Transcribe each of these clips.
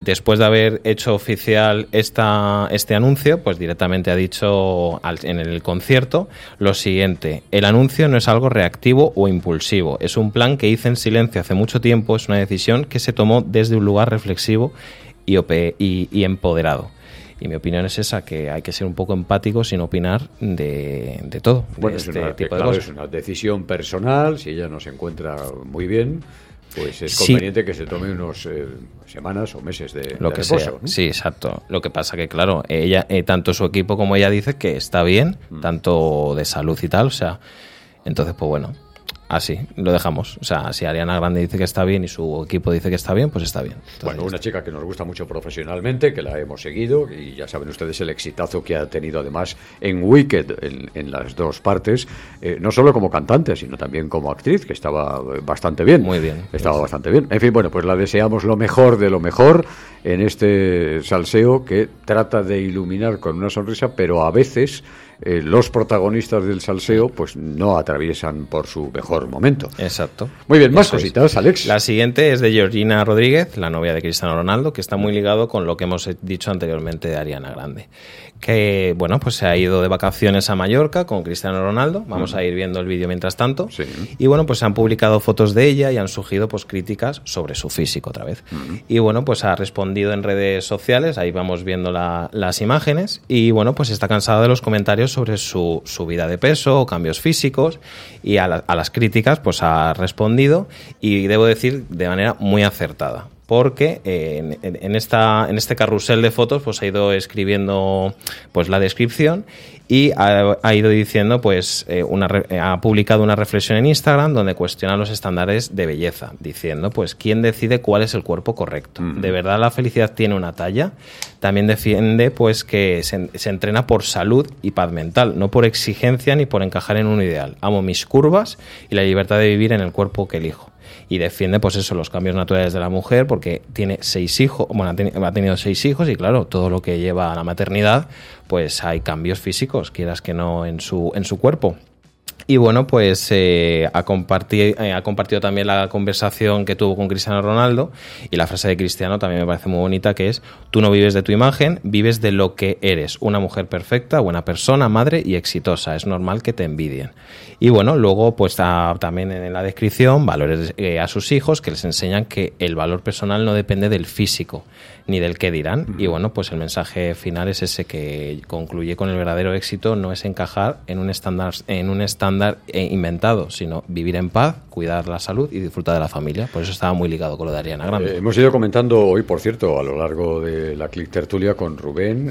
después de haber hecho oficial este anuncio, pues directamente ha dicho en el concierto lo siguiente: el anuncio no es algo reactivo o impulsivo, es un plan que hice en silencio hace mucho tiempo, es una decisión que se tomó desde un lugar reflexivo y empoderado. Y mi opinión es esa, que hay que ser un poco empático sin opinar de todo. Bueno, de tipo de cosas. Es una decisión personal, si ella no se encuentra muy bien, pues es conveniente que se tome unos semanas o meses de reposo, sea, ¿no? Sí, exacto. Lo que pasa que, claro, ella, tanto su equipo como ella dice que está bien, tanto de salud y tal, o sea, entonces, pues bueno, así lo dejamos. O sea, si Ariana Grande dice que está bien y su equipo dice que está bien, pues está bien. Entonces, bueno, una chica que nos gusta mucho profesionalmente, que la hemos seguido, y ya saben ustedes el exitazo que ha tenido además en Wicked, en las dos partes, no solo como cantante, sino también como actriz, que estaba bastante bien. Muy bien. Estaba bastante bien. En fin, bueno, pues la deseamos lo mejor de lo mejor en este salseo que trata de iluminar con una sonrisa, pero a veces los protagonistas del salseo pues no atraviesan por su mejor momento. Exacto. Muy bien, más cositas, Alex. La siguiente es de Georgina Rodríguez, la novia de Cristiano Ronaldo, que está muy ligado con lo que hemos dicho anteriormente de Ariana Grande. Que, bueno, pues se ha ido de vacaciones a Mallorca con Cristiano Ronaldo. Vamos a ir viendo el vídeo mientras tanto. Sí. Y, bueno, pues se han publicado fotos de ella y han surgido pues críticas sobre su físico otra vez. Y, bueno, pues ha respondido en redes sociales, ahí vamos viendo las imágenes, y, bueno, pues está cansada de los comentarios sobre su subida de peso o cambios físicos, y a las críticas pues ha respondido, y debo decir de manera muy acertada, porque en este carrusel de fotos pues ha ido escribiendo pues la descripción, y ha ido diciendo pues ha publicado una reflexión en Instagram donde cuestiona los estándares de belleza, diciendo pues quién decide cuál es el cuerpo correcto. ¿De verdad la felicidad tiene una talla? También defiende pues que se entrena por salud y paz mental, no por exigencia ni por encajar en un ideal. Amo mis curvas y la libertad de vivir en el cuerpo que elijo. Y defiende pues eso, los cambios naturales de la mujer, porque tiene 6 hijos, bueno, ha tenido 6 hijos, y claro, todo lo que lleva a la maternidad, pues hay cambios físicos, quieras que no, en su cuerpo. Y bueno, pues ha compartido también la conversación que tuvo con Cristiano Ronaldo, y la frase de Cristiano también me parece muy bonita, que es: tú no vives de tu imagen, vives de lo que eres, una mujer perfecta, buena persona, madre y exitosa, es normal que te envidien. Y bueno, luego pues también en la descripción valores a sus hijos, que les enseñan que el valor personal no depende del físico ni del qué dirán. Y bueno, pues el mensaje final es ese, que concluye con: el verdadero éxito no es encajar en un estándar inventado, sino vivir en paz, cuidar la salud y disfrutar de la familia. Por eso estaba muy ligado con lo de Ariana Grande. Hemos ido comentando hoy, por cierto, a lo largo de la Click Tertulia con Rubén,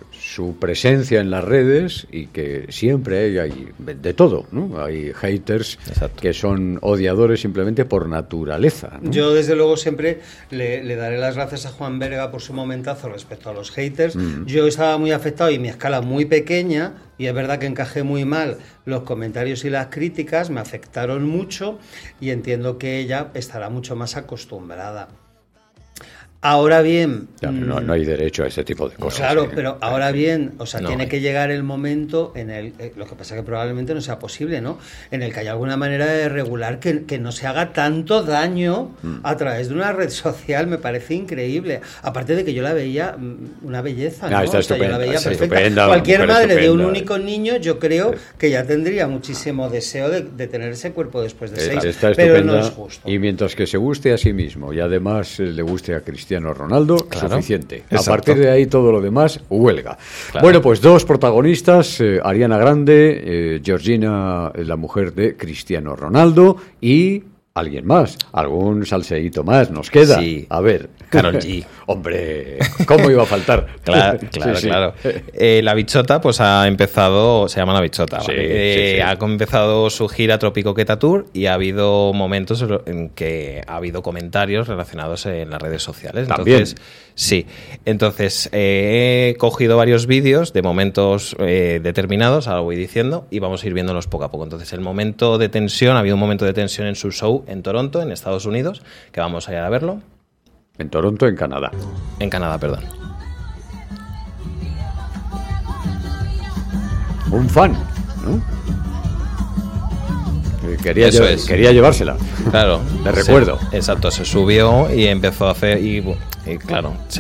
su presencia en las redes, y que siempre hay de todo, ¿no? Hay haters. Exacto. Que son odiadores simplemente por naturaleza, ¿no? Yo desde luego siempre le daré las gracias a Juan Berga por su momentazo respecto a los haters. Yo estaba muy afectado y mi escala muy pequeña, y es verdad que encajé muy mal los comentarios y las críticas, me afectaron mucho, y entiendo que ella estará mucho más acostumbrada. Ahora bien... Ya, no hay derecho a ese tipo de cosas. Claro, pero ahora bien, o sea, No tiene hay. que llegar el momento en el... lo que pasa que probablemente no sea posible, ¿no? En el que haya alguna manera de regular que no se haga tanto daño a través de una red social. Me parece increíble. Aparte de que yo la veía una belleza, ¿no? Está estupenda, yo la veía sí, perfecta. estupenda, Cualquier mujer madre de un estupenda. único niño, yo creo que ya tendría muchísimo deseo de tener ese cuerpo después de 6. Está Pero estupenda, no es justo. y mientras que se guste a sí mismo y además le guste a Cristiano Ronaldo, Claro, suficiente. exacto. A partir de ahí todo lo demás huelga. Claro. Bueno, pues dos protagonistas, Ariana Grande, Georgina, la mujer de Cristiano Ronaldo, y alguien más, algún salseíto más nos queda. Sí. A ver. Karol G. Hombre, ¿cómo iba a faltar? Claro, Sí. claro. La Bichota pues ha empezado, se llama La Bichota, Sí, ¿vale? sí. Ha empezado su gira Tropicoqueta Tour, y ha habido momentos en que ha habido comentarios relacionados en las redes sociales. También. Entonces, sí. Entonces, he cogido varios vídeos de momentos determinados, ahora voy diciendo, y vamos a ir viéndolos poco a poco. Entonces, el momento de tensión, ha habido un momento de tensión en su show en Toronto, en Estados Unidos, que vamos a ir a verlo. En Toronto, en Canadá. En Canadá, perdón. Un fan, ¿no? Eso es. Quería llevársela. Claro. De recuerdo. Exacto, se subió y empezó a hacer... Y claro,